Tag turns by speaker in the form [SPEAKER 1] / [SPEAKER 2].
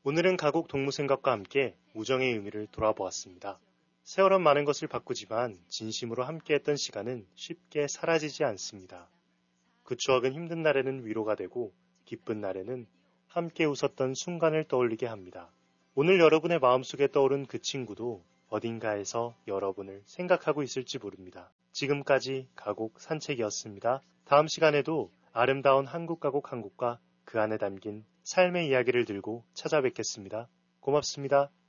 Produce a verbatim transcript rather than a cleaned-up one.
[SPEAKER 1] 오늘은 가곡 동무생각과 함께 우정의 의미를 돌아보았습니다. 세월은 많은 것을 바꾸지만 진심으로 함께했던 시간은 쉽게 사라지지 않습니다. 그 추억은 힘든 날에는 위로가 되고 기쁜 날에는 함께 웃었던 순간을 떠올리게 합니다. 오늘 여러분의 마음속에 떠오른 그 친구도 어딘가에서 여러분을 생각하고 있을지 모릅니다. 지금까지 가곡 산책이었습니다. 다음 시간에도 아름다운 한국 가곡 한 곡과 그 안에 담긴 삶의 이야기를 들고 찾아뵙겠습니다. 고맙습니다.